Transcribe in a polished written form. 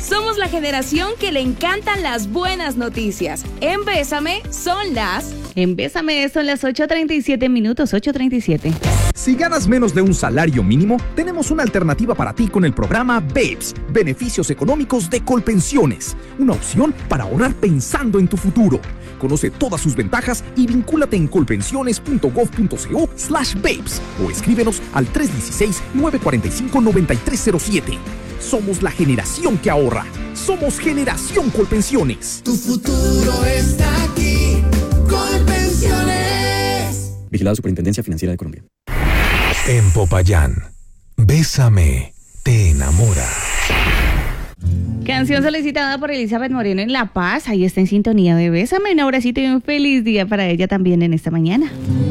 Somos la generación que le encantan las buenas noticias. En Bésame son las 8:37 minutos, 8:37. Si ganas menos de un salario mínimo, tenemos una alternativa para ti con el programa BEPS, Beneficios Económicos de Colpensiones. Una opción para ahorrar pensando en tu futuro. Conoce todas sus ventajas y vincúlate en colpensiones.gov.co/BEPS o escríbenos al 316-945-9307. Somos la generación que ahorra. Somos Generación Colpensiones. Tu futuro está aquí. Colpensiones. Vigilado Superintendencia Financiera de Colombia. En Popayán, Bésame, te enamora. Canción solicitada por Elizabeth Moreno en La Paz. Ahí está en sintonía de Bésame. Un abracito y un feliz día para ella también en esta mañana.